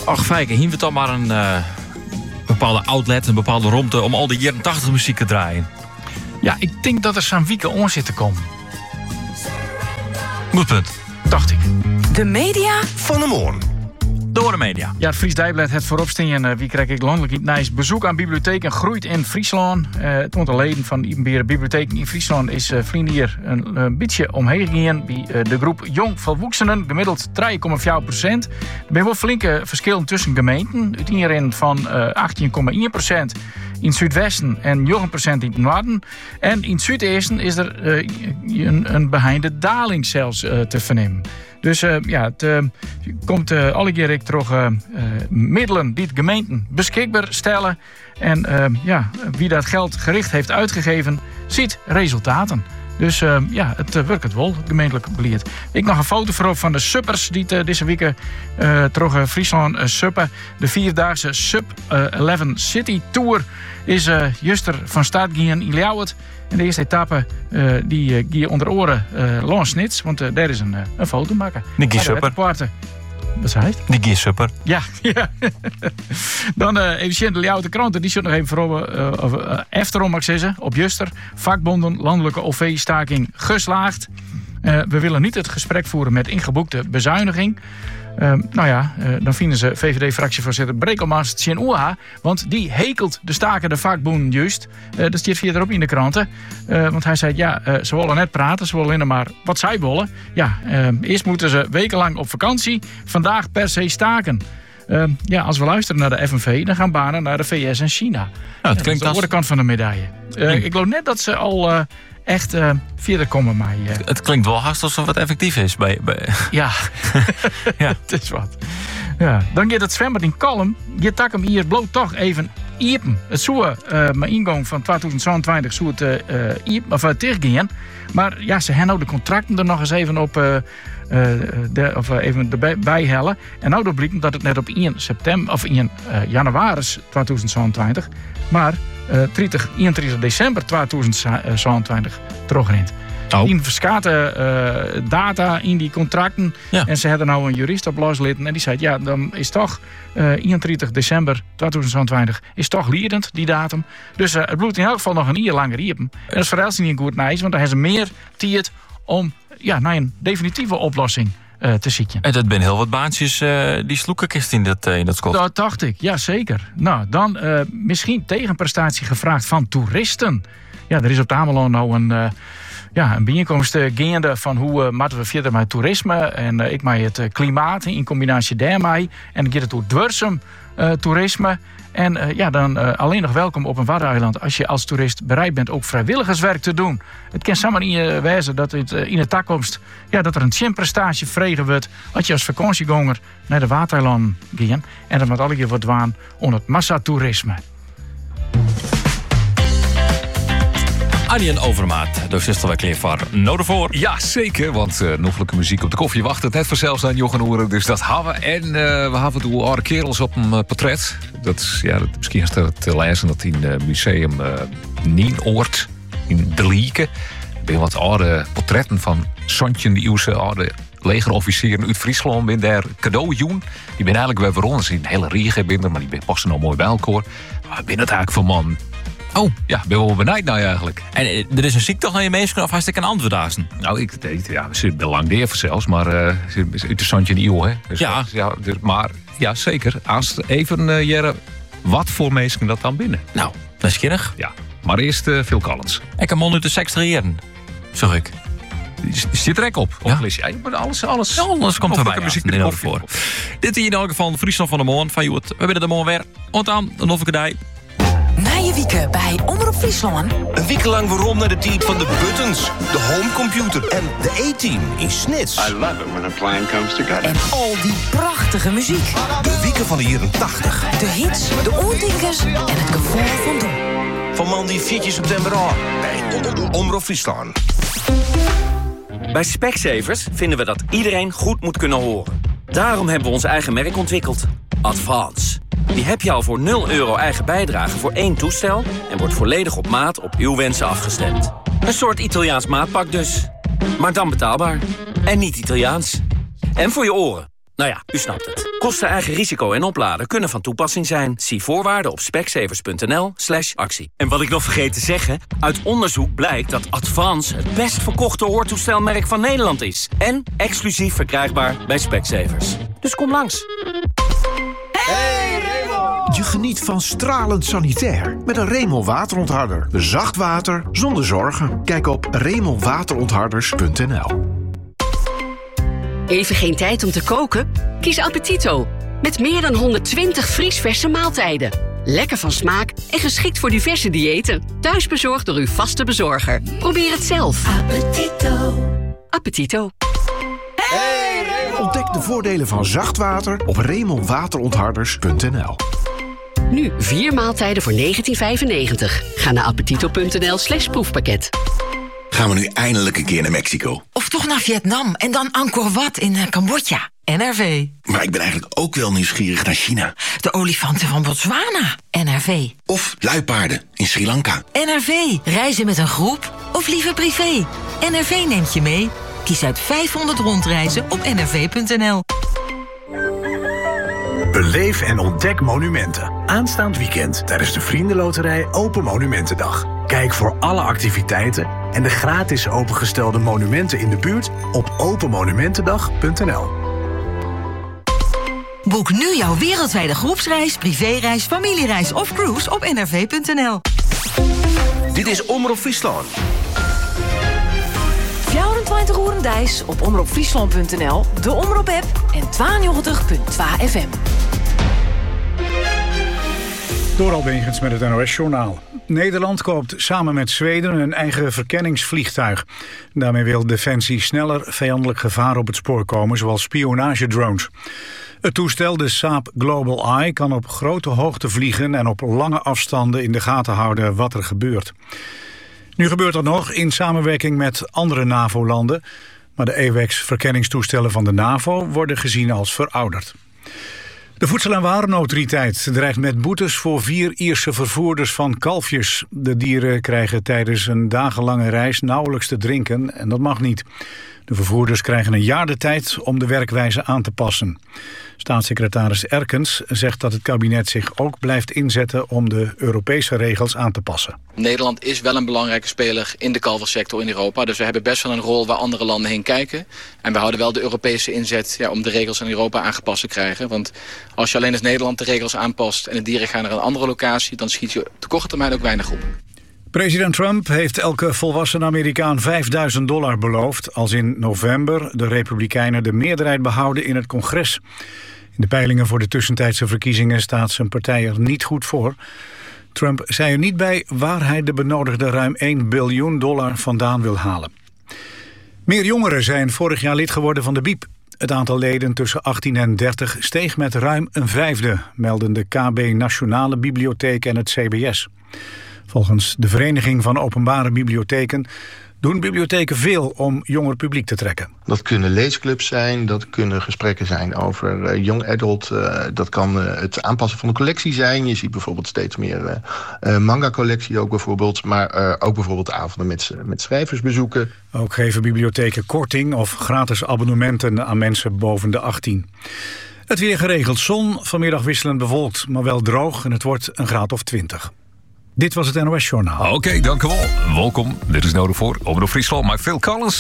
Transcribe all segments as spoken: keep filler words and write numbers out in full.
Och, Fijke, hier we toch maar een uh, bepaalde outlet, een bepaalde romte om al die jaren tachtig muziek te draaien. Ja, ik denk dat er zo'n weekend on zit te komen. Goed punt. Dacht ik. De media van de morgen. Door de media. Ja, het Fries Dagblad het vooropstaan. Uh, wie krijg ik landelijk niet nice. Bezoek aan bibliotheken groeit in Friesland. Uh, het aantal leden van Ipenberen Bibliotheken in Friesland is uh, vrienden hier een, een beetje omheen gegaan. Bij uh, de groep jong volwassenen gemiddeld drie komma vier procent. Er zijn wel flinke verschillen tussen gemeenten. Het hierin van uh, achttien komma één procent in het zuidwesten en negen procent in het noorden. En in het zuidoosten is er uh, een, een beheinde daling zelfs uh, te vernemen. Dus uh, ja, het uh, komt uh, alle keer terug uh, uh, middelen die de gemeenten beschikbaar stellen. En uh, ja, wie dat geld gericht heeft uitgegeven, ziet resultaten. Dus uh, ja, het uh, werkt het wel, gemeentelijk beleid. Ik nog een foto voorop van de suppers die uh, deze week uh, terug uh, Friesland uh, suppen. De vierdaagse Sub uh, elf City Tour is uh, juster van start gegaan in Ljouwert. En de eerste etappe uh, die uh, gie onder oren uh, Lansnits, want uh, daar is een, uh, een foto maken. Die gie super. Wat zei het? Die gie super. Ja, ja. Dan uh, even de Ljouwerte kranten, die zit nog even voor uh, of, uh, efterom, mag ik zeggen, op Juster. Vakbonden, landelijke O V-staking geslaagd. Uh, we willen niet het gesprek voeren met ingeboekte bezuiniging. Uh, nou ja, uh, dan vinden ze V V D-fractievoorzitter Brekelmans Tjen Oeha, want die hekelt de stakende vakbonden juist. Uh, dat staat verderop in de kranten. Uh, want hij zei, ja, uh, ze willen net praten, ze willen alleen maar wat zij willen. Ja, uh, eerst moeten ze wekenlang op vakantie, vandaag per se staken. Uh, ja, als we luisteren naar de F N V, dan gaan banen naar de V S en China. Nou, het klinkt ja, dat is de andere kant van de medaille. Uh, ik geloof net dat ze al uh, echt uh, verder komen, maar... Uh, het klinkt wel haast alsof het effectief is. Bij, bij... Ja, ja. Het is wat. Ja. Dan gaat het zwembad in Kalm. Je tak hem hier bloot toch even iepen. Het zou uh, mijn ingang van tweeduizend tweeëntwintig zou het uh, iepen, of uh, teruggaan. Maar ja, ze hebben nou de contracten er nog eens even op... Uh, Uh, de, of uh, even erbij bijhellen. En nou blijkt dat het net op één september of één uh, januari tweeduizend tweeëntwintig, maar uh, dertig, eenentwintig december tweeduizend tweeëntwintig terugrent. Oh. In verschate uh, data in die contracten. Ja. En ze hadden nou een jurist op loslitten en die zei, ja, dan is toch uh, eenentwintig december tweeduizend tweeëntwintig is toch liedend, die datum. Dus uh, het bloedt in elk geval nog een jaar langer riepen. En dat is voor Els niet een goed nice, want dan hebben ze meer tijd om ja, naar een definitieve oplossing uh, te zieken. En dat zijn heel wat baantjes uh, die sloekenkist in dat, uh, in dat skot. Dat dacht ik, ja zeker. Nou, dan uh, misschien tegenprestatie gevraagd van toeristen. Ja, er is op de Ameland nou een, uh, ja, een bijeenkomst uh, gaande van hoe uh, moeten we verder met toerisme. En uh, ik maak het uh, klimaat in combinatie daarmee. En dan gaat het door duurzaam uh, toerisme. En uh, ja, dan uh, alleen nog welkom op een Waddeneiland als je als toerist bereid bent ook vrijwilligerswerk te doen. Het kan samen in je wijzen dat het uh, in de toekomst ja, dat er een tjimprestatie vregen wordt als je als vakantieganger naar de Waddeneiland gaat. En dat moet alle keer wordt waan onder het massatoerisme. Arjen Overmaat, dus is er wel klaar voor. Nou ervoor. Ja, zeker, want uh, nog leuke muziek op de koffie wacht het net vanzelfs aan Jochen Oeren, dus dat hebben we. En uh, we hebben de oude kerels op een uh, portret. Dat is, ja, dat, misschien is het te lezen dat in het uh, museum uh, Nienoord in De Lieke. Er zijn wat oude portretten van zeventiende-eeuwse oude legerofficieren uit Friesland in daar cadeau doen. Die ben eigenlijk weer voor ons in hele regen binnen, maar die passen nou mooi bij elkaar. Maar ben het eigenlijk voor man? Oh, ja, ben wel benijd nou eigenlijk. En er is een ziekte naar je meestal of had ik een antwoord aan? Nou, ik weet, ja, we zitten lang deer zelfs, maar uh, het is interessant in de eeuw, hè? Dus, ja. ja dus, maar ja, zeker. Als even uh, jaren, wat voor mensen dat dan binnen? Nou, dat is kinnig. Ja, maar eerst uh, Phil Collins. Ik kan man uit de seks creëren, zeg ik. Zit er ook op? Ja. Of ja, maar alles, alles. Ja, alles komt erbij. Muziek ja, voor. Dit is in elk geval de Friesland van de Moon van Joet. We willen de Moon weer. Want aan de Novikadij. Na je wieken bij Omroep Friesland. Een week lang waarom naar de tijd van de buttons, de homecomputer en de A-team in Snits. I love it when a plan comes together. En al die prachtige muziek. De wieken van de jaren tachtig. De hits, de oordinkers en het gevoel van doen. Van man die vier september aan bij Omroep Friesland. Bij Specsavers vinden we dat iedereen goed moet kunnen horen. Daarom hebben we ons eigen merk ontwikkeld. Advance. Die heb je al voor nul euro eigen bijdrage voor één toestel en wordt volledig op maat op uw wensen afgestemd. Een soort Italiaans maatpak dus. Maar dan betaalbaar. En niet Italiaans. En voor je oren. Nou ja, u snapt het. Kosten eigen risico en opladen kunnen van toepassing zijn. Zie voorwaarden op specsavers.nl slash actie. En wat ik nog vergeet te zeggen, uit onderzoek blijkt dat Advance het best verkochte hoortoestelmerk van Nederland is. En exclusief verkrijgbaar bij Specsavers. Dus kom langs. Hey Raymond! Je geniet van stralend sanitair met een Raymond waterontharder. Zacht water zonder zorgen. Kijk op raymond waterontharders punt n l. Even geen tijd om te koken? Kies Appetito. Met meer dan honderdtwintig vriesverse maaltijden. Lekker van smaak en geschikt voor diverse diëten. Thuisbezorgd door uw vaste bezorger. Probeer het zelf. Appetito. Appetito. Hey Raymond! Ontdek de voordelen van zacht water op raymond waterontharders punt n l. Nu vier maaltijden voor negentien vijfennegentig. Ga naar appetito.nl slash proefpakket. Gaan we nu eindelijk een keer naar Mexico? Of toch naar Vietnam en dan Angkor Wat in uh, Cambodja. N R V. Maar ik ben eigenlijk ook wel nieuwsgierig naar China. De olifanten van Botswana. N R V. Of luipaarden in Sri Lanka. N R V. Reizen met een groep of liever privé. N R V neemt je mee. Kies uit vijfhonderd rondreizen op n r v punt n l. Beleef en ontdek monumenten. Aanstaand weekend tijdens de Vriendenloterij Open Monumentendag. Kijk voor alle activiteiten en de gratis opengestelde monumenten in de buurt op open monumentendag punt n l. Boek nu jouw wereldwijde groepsreis, privéreis, familiereis of cruise op n r v punt n l. Dit is Omroep Friesland. vierentwintig uur Dijs op omroep friesland punt n l, de Omroep-app en tweeënnegentig punt twee F M. Door Albegens met het N O S-journaal. Nederland koopt samen met Zweden een eigen verkenningsvliegtuig. Daarmee wil Defensie sneller vijandelijk gevaar op het spoor komen, zoals spionagedrones. Het toestel, de Saab Global Eye, kan op grote hoogte vliegen en op lange afstanden in de gaten houden wat er gebeurt. Nu gebeurt dat nog in samenwerking met andere NAVO-landen, maar de AWACS-verkenningstoestellen van de NAVO worden gezien als verouderd. De Voedsel- en Warenautoriteit dreigt met boetes voor vier Ierse vervoerders van kalfjes. De dieren krijgen tijdens een dagenlange reis nauwelijks te drinken en dat mag niet. De vervoerders krijgen een jaar de tijd om de werkwijze aan te passen. Staatssecretaris Erkens zegt dat het kabinet zich ook blijft inzetten om de Europese regels aan te passen. Nederland is wel een belangrijke speler in de kalversector in Europa. Dus we hebben best wel een rol waar andere landen heen kijken. En we houden wel de Europese inzet ja, om de regels in Europa aangepast te krijgen. Want als je alleen als Nederland de regels aanpast en de dieren gaan naar een andere locatie, dan schiet je op de korte termijn ook weinig op. President Trump heeft elke volwassen Amerikaan vijfduizend dollar beloofd als in november de Republikeinen de meerderheid behouden in het congres. In de peilingen voor de tussentijdse verkiezingen staat zijn partij er niet goed voor. Trump zei er niet bij waar hij de benodigde ruim één biljoen dollar vandaan wil halen. Meer jongeren zijn vorig jaar lid geworden van de B I E B. Het aantal leden tussen achttien en dertig steeg met ruim een vijfde, melden de K B Nationale Bibliotheek en het C B S. Volgens de Vereniging van Openbare Bibliotheken doen bibliotheken veel om jonger publiek te trekken. Dat kunnen leesclubs zijn, dat kunnen gesprekken zijn over uh, young adult. Uh, dat kan uh, het aanpassen van de collectie zijn. Je ziet bijvoorbeeld steeds meer uh, uh, manga-collectie ook bijvoorbeeld. Maar uh, ook bijvoorbeeld avonden met, met schrijversbezoeken. Ook geven bibliotheken korting of gratis abonnementen aan mensen boven de achttien. Het weer geregeld zon, vanmiddag wisselend bewolkt, maar wel droog en het wordt een graad of twintig. Dit was het N O S-journaal. Oké, okay, dank u wel. Welkom. Dit is nodig voor Omroep Friesland, maar Phil Collins.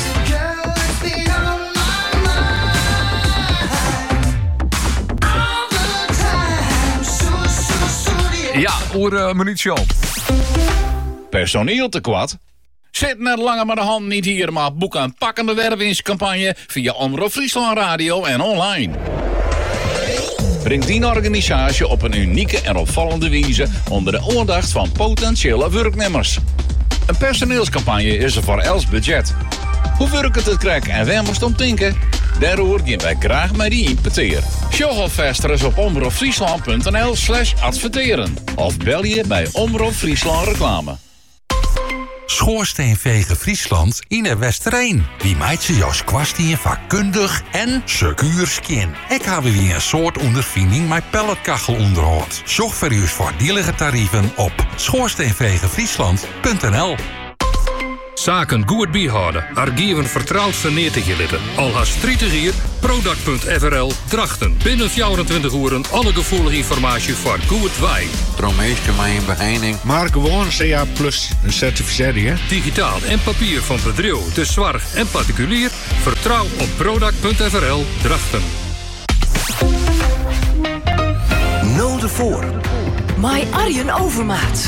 Ja, oer een uh, minuutje al. Personeel tekort? Zit net langer met de hand niet hier, maar boek een pakkende wervingscampagne via Omroep Friesland Radio en online. Breng die organisatie op een unieke en opvallende wijze onder de aandacht van potentiële werknemers. Een personeelscampagne is er voor els budget. Hoe werkt het krijg en waar moest om denken? Daarover gaan wij graag met die impeteer. Sjoggelvesters op omroepfriesland punt n l slash adverteren. Of bel je bij Omroep Friesland Reclame. Schoorsteenvegen Friesland in de Westereen. Wie meid ze Jos kwastien vakkundig en secuur skin. Ik heb weer een soort ondervinding met pelletkachel onderhoud. Zorg voor uw voordielige tarieven op schoorsteenvegenfriesland punt n l. Zaken goed bijhouden. Argieven vertrouwdste neer te gelitten. Al haast dertig jaar Product punt f r l Drachten. Binnen vierentwintig uur alle gevoelige informatie voor goed wij. Dromeesje mij in beheining. Maar gewoon C A plus een certificering, hè? Digitaal en papier van bedrijf, de zorg en particulier. Vertrouw op Product punt f r l Drachten. Nul de voor. My Arjen Overmaat.